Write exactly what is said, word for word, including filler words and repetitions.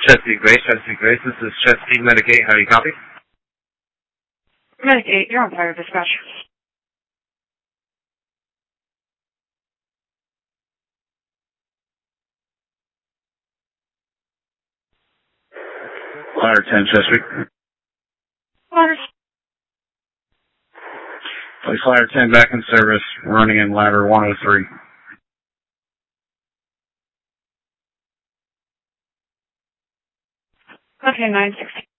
Chesapeake Base, Chesapeake Base, this is Chesapeake Medicaid, how do you copy? Medicaid, you're on fire dispatch. Ladder ten, Chesapeake. Ladder. Place ladder ten back in service, running in ladder one oh three. Okay, nine sixteen.